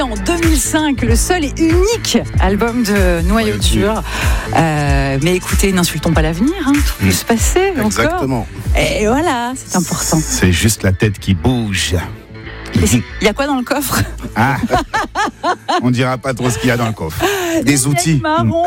En 2005, le seul et unique album de Noyau Dur. Mais écoutez, n'insultons pas l'avenir, hein, tout peut se passer encore. Exactement. Et voilà, c'est important. C'est juste la tête qui bouge. Il y a quoi dans le coffre? On dira pas trop ce qu'il y a dans le coffre. Des outils. Marron,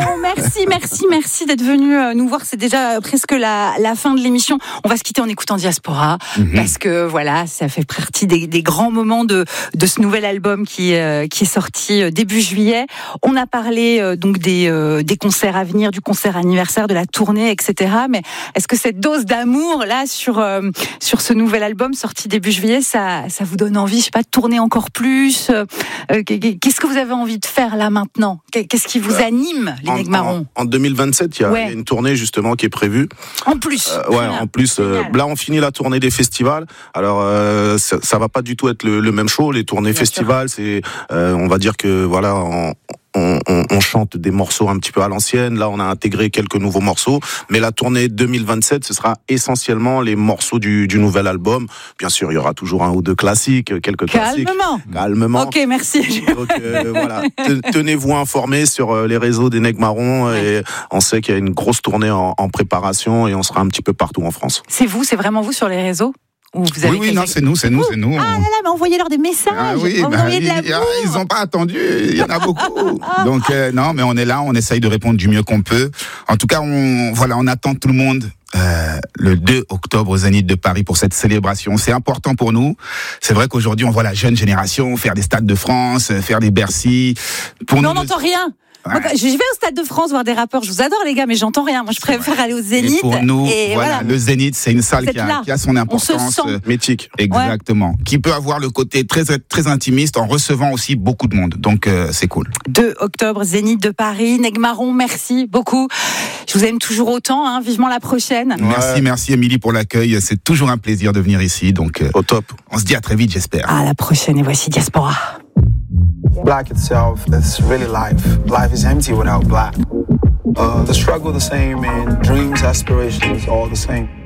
merci d'être venu nous voir. C'est déjà presque la fin de l'émission. On va se quitter en écoutant Diaspora, parce que voilà, ça fait partie des grands moments de ce nouvel album qui est sorti début juillet. On a parlé donc des concerts à venir, du concert anniversaire, de la tournée, etc. Mais est-ce que cette dose d'amour là sur ce nouvel album sorti début juillet, ça vous donne envie, je sais pas, de tourner encore plus? Qu'est-ce que vous avez envie de faire là maintenant? Qu'est-ce qui vous anime, les Negmarons? En 2027, il y a une tournée justement qui est prévue. En plus. En plus, là on finit la tournée des festivals. Alors ça va pas du tout être le même show. Les tournées festivals, c'est on va dire que voilà. On chante des morceaux un petit peu à l'ancienne. Là, on a intégré quelques nouveaux morceaux. Mais la tournée 2027, ce sera essentiellement les morceaux du nouvel album. Bien sûr, il y aura toujours un ou deux classiques, quelques classiques. Calmement. Ok, merci. Donc voilà, tenez-vous informés sur les réseaux des Negmarons. Et on sait qu'il y a une grosse tournée en préparation et on sera un petit peu partout en France. C'est vraiment vous sur les réseaux? Oui, non, c'est nous. Ah là là, mais envoyez-leur des messages. Ils n'ont pas attendu, il y en a beaucoup. Donc non, mais on est là, on essaye de répondre du mieux qu'on peut. En tout cas, on attend tout le monde le 2 octobre au Zénith de Paris pour cette célébration. C'est important pour nous. C'est vrai qu'aujourd'hui, on voit la jeune génération faire des stades de France, faire des Bercy. Mais on n'entend rien. Moi, je vais au Stade de France voir des rappeurs. Je vous adore, les gars, mais j'entends rien. Moi, je préfère aller au Zénith. Et pour nous, voilà, le Zénith, c'est une salle qui a son importance mythique. Exactement. Qui peut avoir le côté très, très intimiste en recevant aussi beaucoup de monde. Donc, c'est cool. 2 octobre, Zénith de Paris. Negmarons, merci beaucoup. Je vous aime toujours autant, hein. Vivement la prochaine. Merci Émilie pour l'accueil. C'est toujours un plaisir de venir ici. Donc, au top. On se dit à très vite, j'espère. À la prochaine. Et voici Diaspora. Black itself, that's really life. Life is empty without black. The struggle the same and dreams, aspirations all the same.